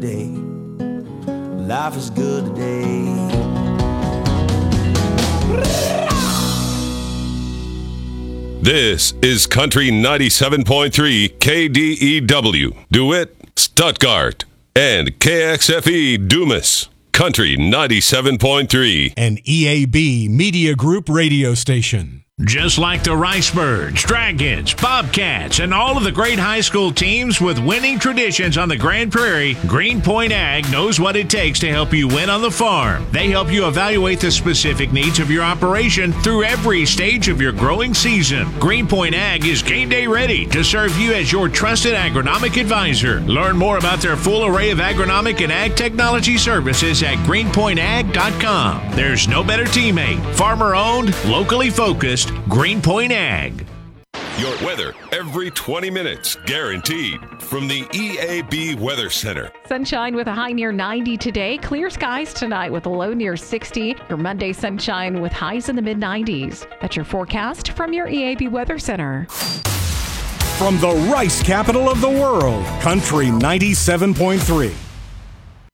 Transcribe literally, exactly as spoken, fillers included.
day. Life is good today. This is Country ninety-seven point three K D E W, DeWitt, Stuttgart, and K X F E, Dumas. Country ninety-seven point three. An E A B Media Group radio station. Just like the Ricebirds, Dragons, Bobcats, and all of the great high school teams with winning traditions on the Grand Prairie, Greenpoint Ag knows what it takes to help you win on the farm. They help you evaluate the specific needs of your operation through every stage of your growing season. Greenpoint Ag is game day ready to serve you as your trusted agronomic advisor. Learn more about their full array of agronomic and ag technology services at greenpoint ag dot com. There's no better teammate. Farmer-owned, locally focused, Greenpoint Ag. Your weather every twenty minutes, guaranteed, from the E A B Weather Center. Sunshine with a high near ninety today. Clear skies tonight with a low near sixty. Your Monday sunshine with highs in the mid nineties. That's your forecast from your E A B Weather Center. From the rice capital of the world, Country ninety-seven point three.